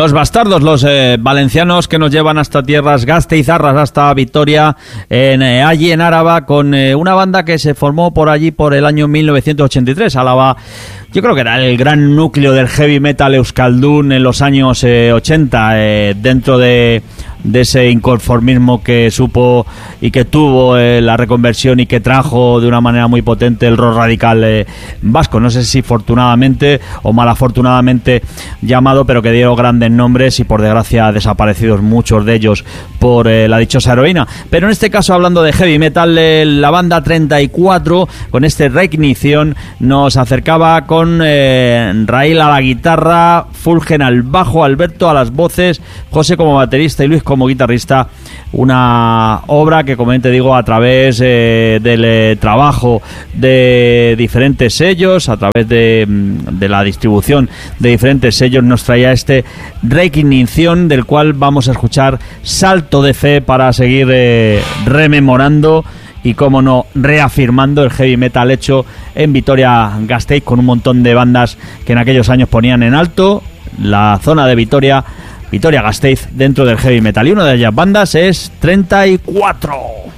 Los bastardos, los valencianos que nos llevan hasta tierras gasteizarras, hasta Vitoria, allí en Áraba, con una banda que se formó por allí por el año 1983. Álava, yo creo que era el gran núcleo del heavy metal euskaldun en los años 80, dentro de ese inconformismo que supo y que tuvo la reconversión y que trajo de una manera muy potente el rock radical vasco. No sé si afortunadamente o malafortunadamente llamado, pero que dio grandes nombres y por desgracia desaparecidos muchos de ellos por la dichosa heroína. Pero en este caso, hablando de heavy metal, la banda 34 con este Reignición nos acercaba con Raíl a la guitarra, Fulgen al bajo, Alberto a las voces, José como baterista y Luis como guitarrista. Una obra que, como te digo, a través del trabajo de diferentes sellos, a través de la distribución de diferentes sellos, nos traía este Reignición, del cual vamos a escuchar Salto de Fe para seguir rememorando y, cómo no, reafirmando el heavy metal hecho en Vitoria-Gasteiz, con un montón de bandas que en aquellos años ponían en alto la zona de Vitoria-Gasteiz dentro del heavy metal. Y una de ellas bandas es 34.